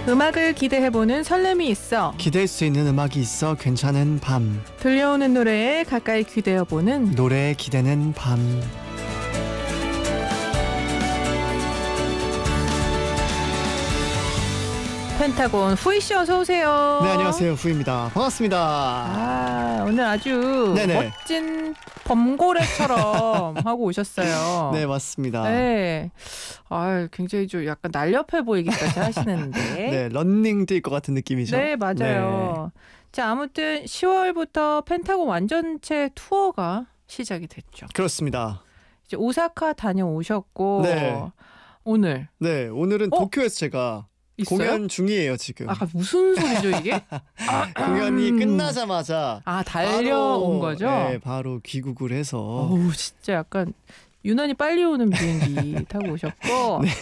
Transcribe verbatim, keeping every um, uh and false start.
음악을 기대해보는 설렘이 있어. 기댈 수 있는 음악이 있어 괜찮은 밤. 들려오는 노래에 가까이 귀대어보는 노래에 기대는 밤. 펜타곤 후이씨 어서 오세요. 네, 안녕하세요. 후입니다. 반갑습니다. 아, 오늘 아주 네네. 멋진 범고래처럼 하고 오셨어요. 네, 맞습니다. 네. 아, 굉장히 좀 약간 날렵해 보이기까지 하시는데. 네, 런닝 뛸 것 같은 느낌이죠. 네, 맞아요. 네. 자, 아무튼 시월부터 펜타곤 완전체 투어가 시작이 됐죠. 그렇습니다. 이제 오사카 다녀오셨고 네. 오늘 네, 오늘은 어? 도쿄에서 제가 있어요? 공연 중이에요, 지금. 아, 무슨 소리죠 이게? 공연이 끝나자마자 아, 달려온 바로, 거죠? 네, 바로 귀국을 해서. 어우, 진짜 약간 유난히 빨리 오는 비행기 타고 오셨고. 네.